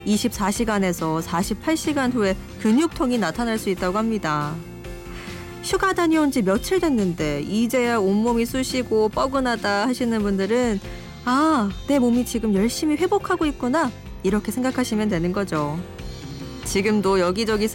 24시간에서 48시간 후에 근육통이 나타날 수 있다고 합니다. 휴가 다녀온 지 며칠 됐는데 이제야 온몸이 쑤시고 뻐근하다 하시는 분들은 내 몸이 지금 열심히 회복하고 있구나 이렇게 생각하시면 되는 거죠. 지금도 여기저기서